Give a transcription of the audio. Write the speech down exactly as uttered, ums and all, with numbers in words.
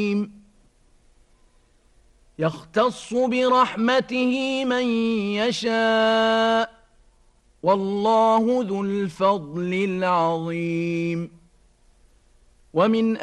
يختص برحمته من يشاء والله ذو الفضل العظيم. ومن